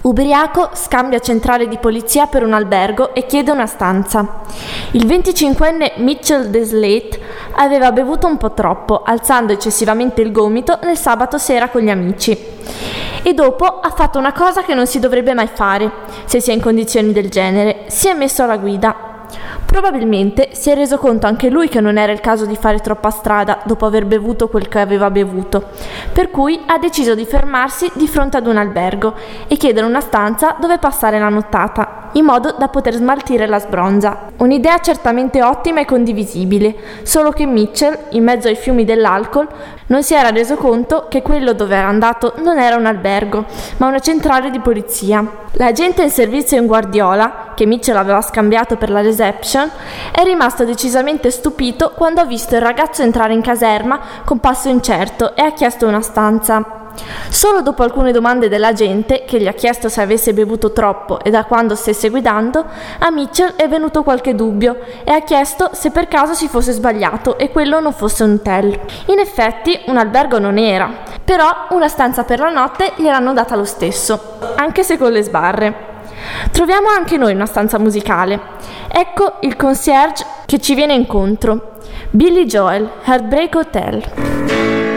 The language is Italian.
Ubriaco, scambia centrale di polizia per un albergo e chiede una stanza. Il 25enne Mitchell Deslate aveva bevuto un po' troppo, alzando eccessivamente il gomito nel sabato sera con gli amici. E dopo ha fatto una cosa che non si dovrebbe mai fare, se si è in condizioni del genere: si è messo alla guida. Probabilmente si è reso conto anche lui che non era il caso di fare troppa strada dopo aver bevuto quel che aveva bevuto, per cui ha deciso di fermarsi di fronte ad un albergo e chiedere una stanza dove passare la nottata, in modo da poter smaltire la sbronza. Un'idea certamente ottima e condivisibile, solo che Mitchell, in mezzo ai fiumi dell'alcol, non si era reso conto che quello dove era andato non era un albergo, ma una centrale di polizia. L'agente in servizio in guardiola, che Mitchell aveva scambiato per la reception, è rimasto decisamente stupito quando ha visto il ragazzo entrare in caserma con passo incerto e ha chiesto una stanza. Solo dopo alcune domande dell'agente, che gli ha chiesto se avesse bevuto troppo e da quando stesse guidando, a Mitchell è venuto qualche dubbio e ha chiesto se per caso si fosse sbagliato e quello non fosse un hotel. In effetti un albergo non era, però una stanza per la notte gliel'hanno data lo stesso, anche se con le sbarre. Troviamo anche noi una stanza musicale. Ecco il concierge che ci viene incontro. Billy Joel, Heartbreak Hotel.